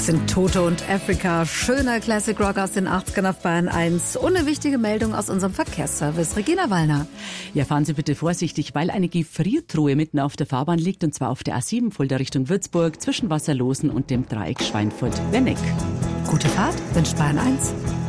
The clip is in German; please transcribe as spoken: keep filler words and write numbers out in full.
Das sind Toto und Africa. Schöner Classic Rock aus den achtzigern auf Bayern eins. Und eine wichtige Meldung aus unserem Verkehrsservice. Regina Wallner. Ja, fahren Sie bitte vorsichtig, weil eine Gefriertruhe mitten auf der Fahrbahn liegt, und zwar auf der A sieben Fulda Richtung Würzburg zwischen Wasserlosen und dem Dreieck Schweinfurt-Wenneck. Gute Fahrt, wünscht Bayern eins.